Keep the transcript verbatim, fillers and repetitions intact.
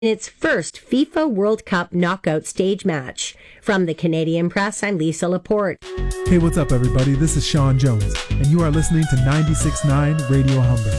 its first FIFA World Cup knockout stage match. From the Canadian Press, I'm Lisa Laporte. Hey, what's up, everybody? This is Sean Jones, and you are listening to ninety-six point nine Radio Humber.